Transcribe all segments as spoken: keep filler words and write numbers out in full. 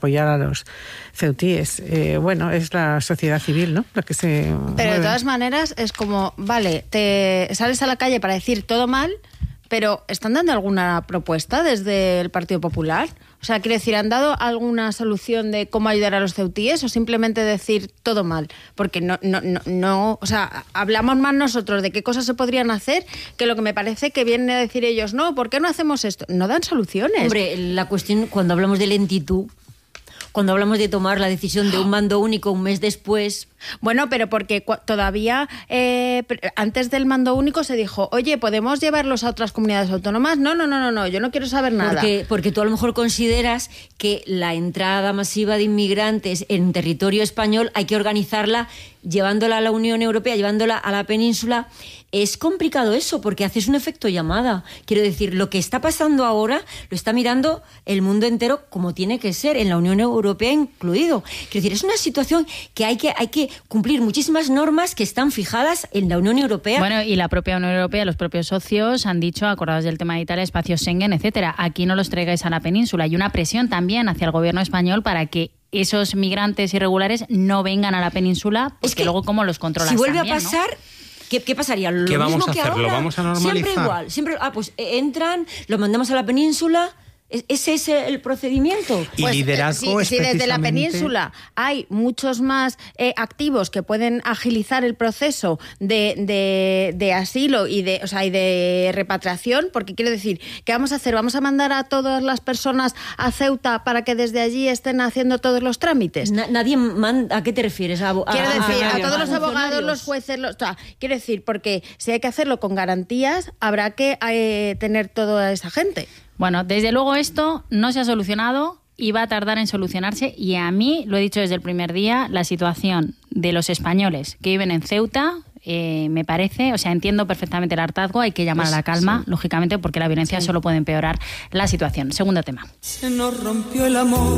apoyar a los ceutíes. Eh, bueno, es la sociedad civil, ¿no? La que se Pero mueve. de todas maneras es como, vale, te sales a la calle para decir todo mal, pero ¿están dando alguna propuesta desde el Partido Popular? O sea, quiero decir, ¿han dado alguna solución de cómo ayudar a los ceutíes o simplemente decir todo mal? Porque no, no, no, no, o sea, hablamos más nosotros de qué cosas se podrían hacer que lo que me parece que vienen a decir ellos, no, ¿por qué no hacemos esto? No dan soluciones. Hombre, la cuestión, cuando hablamos de lentitud, cuando hablamos de tomar la decisión de un mando único un mes después... Bueno, pero porque cu- todavía eh, antes del mando único se dijo, oye, ¿podemos llevarlos a otras comunidades autónomas? No, no, no, no, no, yo no quiero saber nada. Porque, porque tú a lo mejor consideras que la entrada masiva de inmigrantes en territorio español hay que organizarla llevándola a la Unión Europea, llevándola a la península. Es complicado eso, porque haces un efecto llamada. Quiero decir, lo que está pasando ahora lo está mirando el mundo entero como tiene que ser, en la Unión Europea incluido. Quiero decir, es una situación que hay que, hay que cumplir muchísimas normas que están fijadas en la Unión Europea. Bueno, y la propia Unión Europea, los propios socios han dicho, acordados del tema de Italia, espacio Schengen, etcétera. Aquí no los traigáis a la península. Hay una presión también hacia el gobierno español para que esos migrantes irregulares no vengan a la península, porque es que luego cómo los controlas si vuelve también, a pasar... ¿no? ¿Qué, ¿Qué pasaría? Lo ¿Qué vamos mismo a que hacer? ahora. ¿Lo vamos a normalizar? Siempre igual. Siempre, ah, pues eh, entran, los mandamos a la península. ¿Ese es el procedimiento? Y Pues, liderazgo eh, es si, si desde la precisamente- península hay muchos más eh, activos que pueden agilizar el proceso de, de, de asilo y de, o sea, y de repatriación, porque quiero decir, ¿qué vamos a hacer? ¿Vamos a mandar a todas las personas a Ceuta para que desde allí estén haciendo todos los trámites? Na- nadie manda... ¿A qué te refieres? ¿A, a, Quiero decir, a, a- todos los a abogados, funcionarios? los jueces, los, o sea, quiero decir, porque si hay que hacerlo con garantías, habrá que eh, tener toda esa gente. Bueno, desde luego esto no se ha solucionado y va a tardar en solucionarse, y a mí, lo he dicho desde el primer día, la situación de los españoles que viven en Ceuta eh, me parece, o sea, entiendo perfectamente el hartazgo, hay que llamar a la calma, sí, lógicamente, porque la violencia sí. solo puede empeorar la situación. Segundo tema. Se nos rompió el amor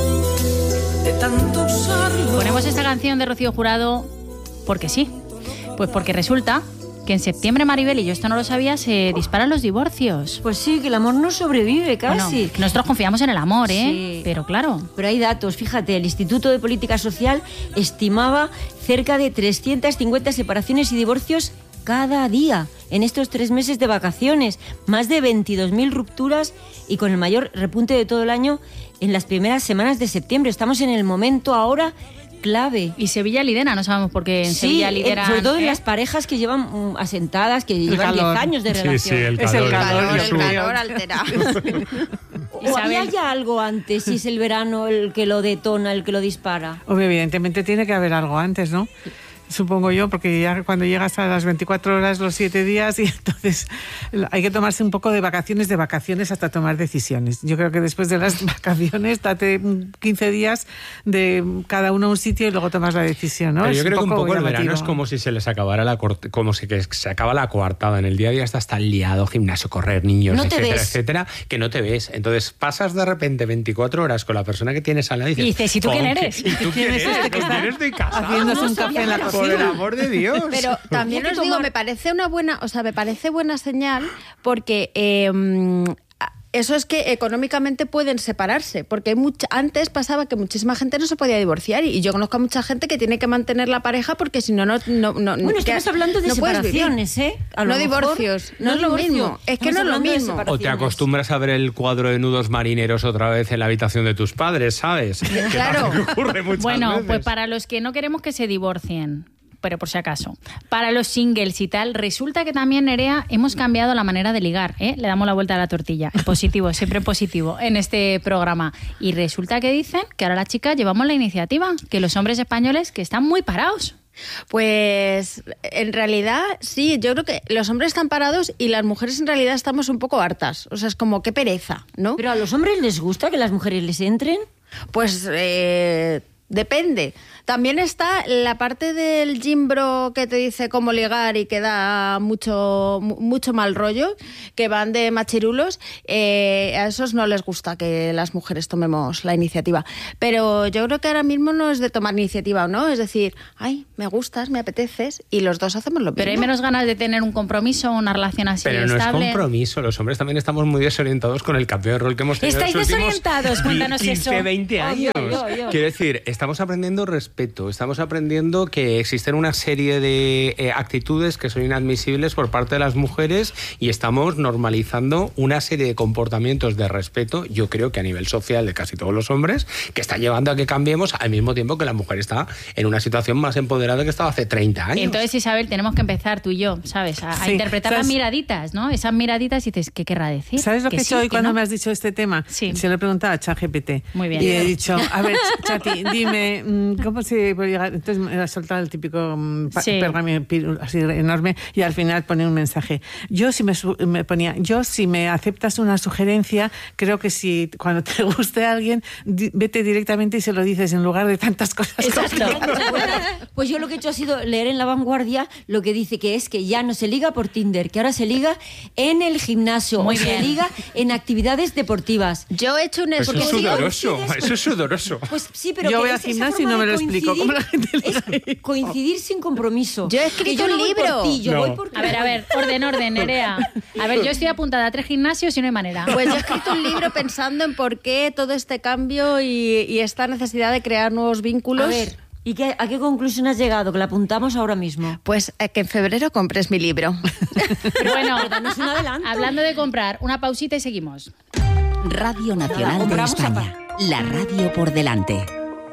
de tanto usarlo. Ponemos esta canción de Rocío Jurado porque sí, pues porque resulta que en septiembre, Maribel, y yo esto no lo sabía, se disparan los divorcios. Pues sí, que el amor no sobrevive casi. Bueno, nosotros confiamos en el amor, ¿eh? Sí. Pero claro. Pero hay datos, fíjate, el Instituto de Política Social estimaba cerca de trescientas cincuenta separaciones y divorcios cada día en estos tres meses de vacaciones. Más de veintidós mil rupturas y con el mayor repunte de todo el año en las primeras semanas de septiembre. Estamos en el momento ahora clave. Y Sevilla lidera, no sabemos por qué en sí, Sevilla lidera. Sobre todo ¿eh? en las parejas que llevan um, asentadas, que el llevan diez calor. años de relación. Sí, sí, el calor. Es el calor, El calor altera. ¿O había ya algo antes? Si es el verano el que lo detona, el que lo dispara. Obvio, evidentemente tiene que haber algo antes, ¿no? Supongo yo, porque ya cuando llegas a las veinticuatro horas, los siete días, y entonces hay que tomarse un poco de vacaciones, de vacaciones hasta tomar decisiones. Yo creo que después de las vacaciones, date quince días de cada uno a un sitio y luego tomas la decisión, ¿no? Pero es yo creo que un poco el llamativo. verano es como si se les acabara la corte, como si que se acaba la coartada. En el día a día estás tan liado, gimnasio, correr, niños, No te etcétera, ves. etcétera, que no te ves. Entonces pasas de repente veinticuatro horas con la persona que tienes al lado y dices, Y dices, ¿y tú quién "¿Con eres? qué- ¿Y tú quién eres? ¿Con quién estoy casado? haciéndose No un café en la sabía que Por el cocina. amor de Dios. Pero también Hay os que digo, tomar- me parece una buena, o sea, me parece buena señal porque eh, eso es que económicamente pueden separarse, porque hay mucha, antes pasaba que muchísima gente no se podía divorciar y yo conozco a mucha gente que tiene que mantener la pareja porque si no, no, no, no Bueno, estamos que- hablando de no puedes vivir. separaciones, ¿eh? A lo No mejor- divorcios, no es lo divorcio. mismo, es que Estamos no es lo hablando de mismo. separaciones. O te acostumbras a ver el cuadro de nudos marineros otra vez en la habitación de tus padres, ¿sabes? Que Claro. también ocurre muchas Bueno, veces. pues para los que no queremos que se divorcien, pero por si acaso, para los singles y tal, resulta que también, Nerea, hemos cambiado la manera de ligar, ¿eh? Le damos la vuelta a la tortilla, en positivo, siempre en positivo, en este programa. Y resulta que dicen que ahora las chicas llevamos la iniciativa, que los hombres españoles que están muy parados. Pues en realidad sí, yo creo que los hombres están parados y las mujeres en realidad estamos un poco hartas. O sea, es como qué pereza, ¿no? ¿Pero a los hombres les gusta que las mujeres les entren? Pues eh, Depende. También está la parte del gimbro que te dice cómo ligar y que da mucho, mucho mal rollo, que van de machirulos. Eh, a esos no les gusta que las mujeres tomemos la iniciativa. Pero yo creo que ahora mismo no es de tomar iniciativa o no, es decir, ay, me gustas, me apeteces, y los dos hacemos lo mismo. Pero hay menos ganas de tener un compromiso, una relación así Pero no estable. es compromiso, los hombres también estamos muy desorientados con el cambio de rol que hemos tenido. ¿Estáis en los últimos desorientados? Cuéntanos quince, eso. veinte años. Ay, ay, ay, ay. Quiero decir, estamos aprendiendo respeto, estamos aprendiendo que existen una serie de eh, actitudes que son inadmisibles por parte de las mujeres y estamos normalizando una serie de comportamientos de respeto, yo creo que a nivel social de casi todos los hombres, que está llevando a que cambiemos al mismo tiempo que la mujer está en una situación más empoderada que estaba hace treinta años. Entonces, Isabel, tenemos que empezar tú y yo, ¿sabes? A, a Sí, interpretar ¿sabes? las miraditas, ¿no? Esas miraditas y dices, ¿qué querrá decir? ¿Sabes lo que, he sí, hecho hoy que cuando no. me has dicho este tema? Sí. Se lo he preguntado a ChatGPT. Muy bien. Y he dicho, a ver, Chati, dime, mm, ¿cómo se puede llegar? Entonces me ha soltado el típico mm, pa- Sí. pergamino pi- así enorme y al final pone un mensaje. Yo si me, su- me ponía, yo si me aceptas una sugerencia, creo que si cuando te guste a alguien, di- vete directamente y se lo dices en lugar de tantas cosas. Exacto. Pues yo lo que he hecho ha sido leer en La Vanguardia lo que dice que es que ya no se liga por Tinder, que ahora se liga en el gimnasio, Muy o se bien. liga en actividades deportivas. Yo he hecho un Eso es estudio... sudoroso, eso es sudoroso. Pues sí, pero Yo que voy al es esa gimnasio y forma no me de lo explico, ¿cómo la gente es liga ahí? coincidir sin compromiso. Yo he Que escrito yo un no voy por libro. ti, yo No. voy porque A ver, a ver, orden, orden, Nerea. A ver, yo estoy apuntada a tres gimnasios y no hay manera. Pues yo he escrito un libro pensando en por qué todo este cambio y, y esta necesidad de crear nuevos vínculos. A ver, ¿y qué, a qué conclusión has llegado? Que la apuntamos ahora mismo. Pues eh, que en febrero compres mi libro. Pero bueno, danos un adelanto. hablando de comprar, una pausita y seguimos. Radio La Nacional de compramos España. La radio por delante.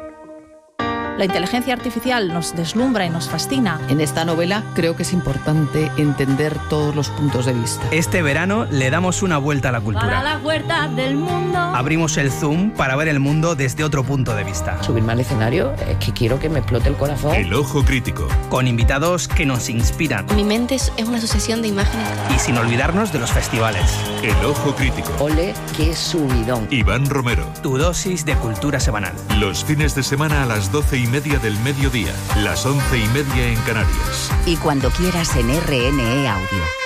La inteligencia artificial nos deslumbra y nos fascina. En esta novela creo que es importante entender todos los puntos de vista. Este verano le damos una vuelta a la cultura. Para la huerta del mundo. Abrimos el zoom para ver el mundo desde otro punto de vista. Subirme al escenario es que quiero que me explote el corazón. El ojo crítico. Con invitados que nos inspiran. Mi mente es una asociación de imágenes. Y sin olvidarnos de los festivales. El ojo crítico. Ole, qué subidón. Iván Romero. Tu dosis de cultura semanal. Los fines de semana a las doce y media del mediodía. Las once y media en Canarias. Y cuando quieras en R N E Audio.